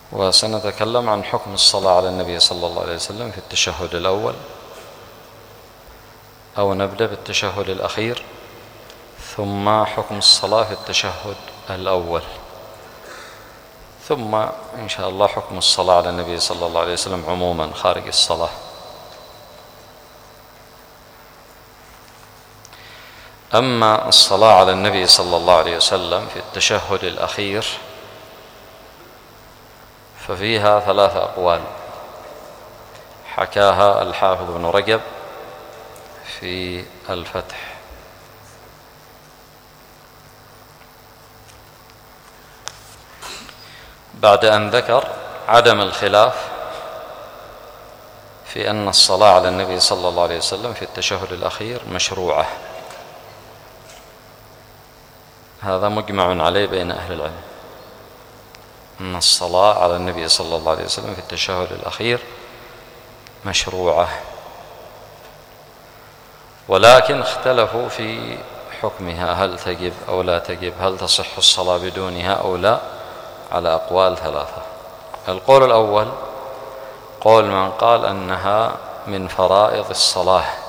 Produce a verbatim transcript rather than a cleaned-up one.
وسنتكلم عن حكم الصلاة على النبي صلى الله عليه وسلم في التشهد الأول، أو نبدأ بالتشهد الأخير ثم حكم الصلاة في التشهد الأول، ثم إن شاء الله حكم الصلاة على النبي صلى الله عليه وسلم عموما خارج الصلاة. أما الصلاة على النبي صلى الله عليه وسلم في التشهد الأخير ففيها ثلاث أقوال حكاها الحافظ ابن رجب في الفتح. بعد أن ذكر عدم الخلاف في أن الصلاة على النبي صلى الله عليه وسلم في التشهد الأخير مشروعة، هذا مجمع عليه بين أهل العلم، أن الصلاة على النبي صلى الله عليه وسلم في التشهد الأخير مشروعة، ولكن اختلفوا في حكمها، هل تجب أو لا تجب، هل تصح الصلاة بدونها أو لا، على أقوال ثلاثة. القول الأول قول من قال أنها من فرائض الصلاة،